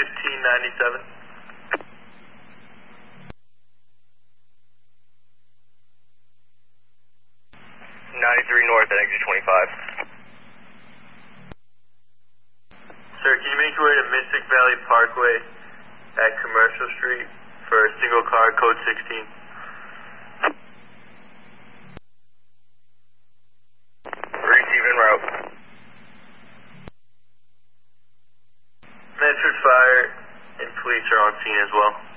1597. 93 north at exit 25. Sir, can you make your way to Mystic Valley Parkway at Commercial Street for a single car, code 16? Receive en route. Medford Fire and police are on scene as well.